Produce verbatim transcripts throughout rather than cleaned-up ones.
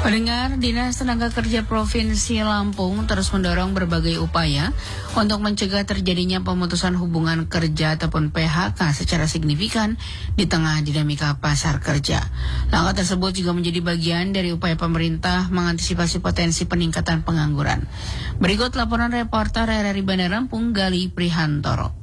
Pendengar, Dinas Tenaga Kerja Provinsi Lampung terus mendorong berbagai upaya untuk mencegah terjadinya pemutusan hubungan kerja ataupun P H K secara signifikan di tengah dinamika pasar kerja. Langkah tersebut juga menjadi bagian dari upaya pemerintah mengantisipasi potensi peningkatan pengangguran. Berikut laporan reporter R R I Bandar Lampung, Gali Prihantoro.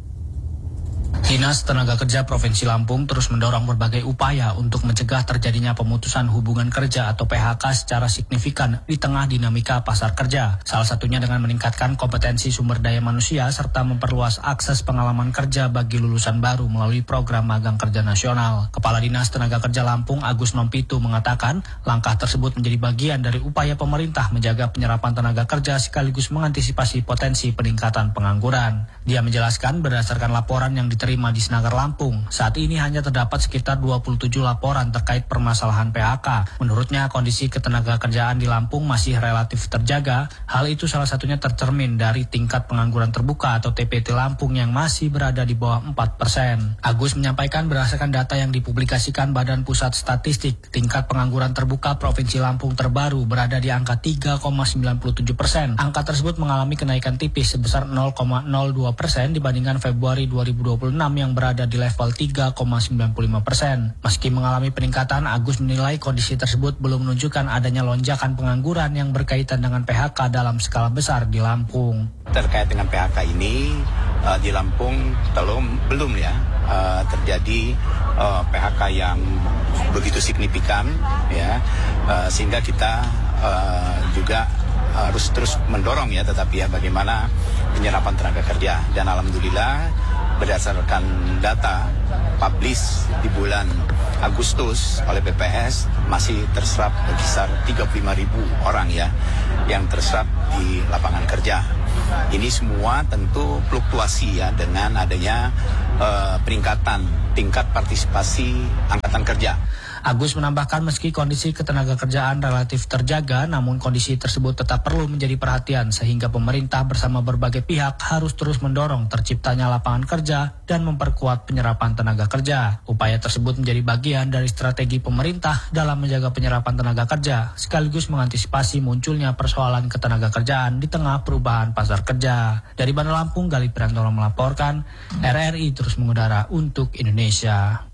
Dinas Tenaga Kerja Provinsi Lampung terus mendorong berbagai upaya untuk mencegah terjadinya pemutusan hubungan kerja atau P H K secara signifikan di tengah dinamika pasar kerja. Salah satunya dengan meningkatkan kompetensi sumber daya manusia serta memperluas akses pengalaman kerja bagi lulusan baru melalui program magang kerja nasional. Kepala Dinas Tenaga Kerja Lampung Agus Nompitu mengatakan langkah tersebut menjadi bagian dari upaya pemerintah menjaga penyerapan tenaga kerja sekaligus mengantisipasi potensi peningkatan pengangguran. Dia menjelaskan berdasarkan laporan yang diterima di Senagar Lampung, saat ini hanya terdapat sekitar dua puluh tujuh laporan terkait permasalahan P H K. Menurutnya, kondisi ketenaga kerjaan di Lampung masih relatif terjaga. Hal itu salah satunya tercermin dari tingkat pengangguran terbuka atau T P T Lampung yang masih berada di bawah empat persen. Agus menyampaikan berdasarkan data yang dipublikasikan Badan Pusat Statistik, tingkat pengangguran terbuka Provinsi Lampung terbaru berada di angka tiga koma sembilan tujuh persen. Angka tersebut mengalami kenaikan tipis sebesar nol koma nol dua persen dibandingkan Februari dua ribu dua puluh enam yang berada di level tiga koma sembilan lima persen. Meski mengalami peningkatan, Agus menilai kondisi tersebut belum menunjukkan adanya lonjakan pengangguran yang berkaitan dengan P H K dalam skala besar di Lampung. Terkait dengan P H K ini uh, di Lampung belum belum ya uh, terjadi uh, P H K yang begitu signifikan ya, uh, sehingga kita uh, juga harus terus mendorong ya, tetapi ya bagaimana penyerapan tenaga kerja. Dan alhamdulillah berdasarkan data publish di bulan Agustus oleh B P S masih terserap berkisar tiga puluh lima ribu orang ya yang terserap di lapangan kerja. Ini semua tentu fluktuasi ya dengan adanya uh, peningkatan tingkat partisipasi angkatan kerja. Agus menambahkan meski kondisi ketenaga kerjaan relatif terjaga, namun kondisi tersebut tetap perlu menjadi perhatian sehingga pemerintah bersama berbagai pihak harus terus mendorong terciptanya lapangan kerja dan memperkuat penyerapan tenaga kerja. Upaya tersebut menjadi bagian dari strategi pemerintah dalam menjaga penyerapan tenaga kerja sekaligus mengantisipasi munculnya persoalan ketenaga kerjaan di tengah perubahan pasar kerja. Dari Bandar Lampung, Gali Prihantoro melaporkan, R R I terus mengudara untuk Indonesia.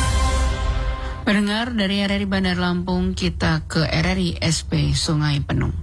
Pendengar, dari R R I Bandar Lampung kita ke R R I S P Sungai Penuh.